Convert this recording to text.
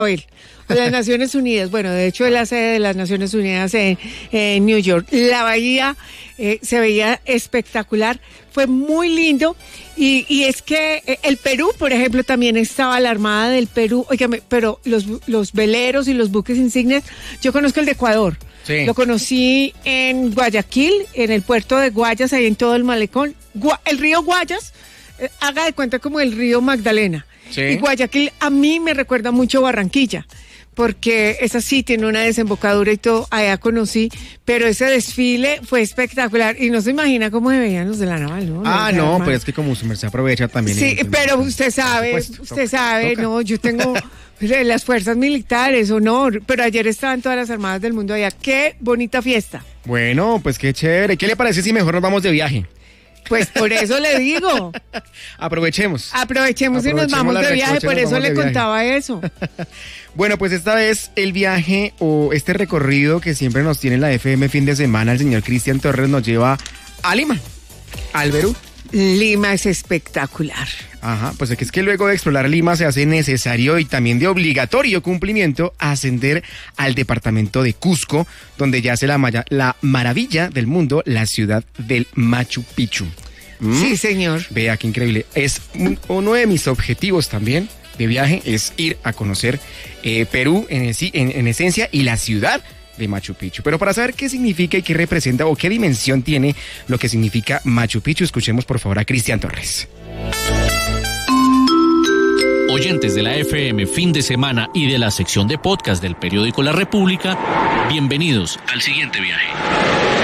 de las Naciones Unidas. Bueno, de hecho es la sede de las Naciones Unidas en New York. La bahía se veía espectacular, fue muy lindo y es que el Perú, por ejemplo, también estaba la Armada del Perú. Óigame, pero los veleros y los buques insignias, yo conozco el de Ecuador. Sí. Lo conocí en Guayaquil, en el puerto de Guayas, ahí en todo el malecón. El río Guayas, haga de cuenta como el río Magdalena. Sí. Y Guayaquil a mí me recuerda mucho Barranquilla, porque esa sí tiene una desembocadura y todo, allá conocí, pero ese desfile fue espectacular y no se imagina cómo se veían los de la naval, ¿no? No, pero es que como su merced aprovecha también. Sí, pero usted sabe, toca. no, yo tengo las fuerzas militares, honor, pero ayer estaban todas las armadas del mundo allá. ¡Qué bonita fiesta! Bueno, pues qué chévere. ¿Qué le parece si mejor nos vamos de viaje? Pues por eso le digo. Aprovechemos Y nos vamos de viaje, por eso le contaba eso. Bueno, pues esta vez el viaje o este recorrido que siempre nos tiene la FM fin de semana, el señor Cristian Torres nos lleva a Lima, al Perú. Lima es espectacular. Ajá, pues es que luego de explorar Lima se hace necesario y también de obligatorio cumplimiento ascender al departamento de Cusco, donde yace la maravilla del mundo, la ciudad del Machu Picchu. Sí, señor. Vea qué increíble. Es uno de mis objetivos también de viaje, es ir a conocer Perú en esencia y la ciudad de Machu Picchu. Pero para saber qué significa y qué representa o qué dimensión tiene lo que significa Machu Picchu, escuchemos por favor a Cristian Torres. Oyentes de la FM Fin de Semana y de la sección de podcast del periódico La República, bienvenidos al siguiente viaje.